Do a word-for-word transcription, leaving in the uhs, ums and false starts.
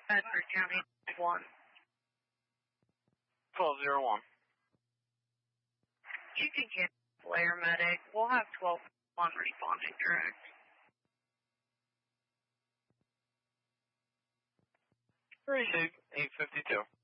Bedford County one. twelve zero one. You can get Blair Medic. We'll have twelve one responding direct. Receive eight fifty-two.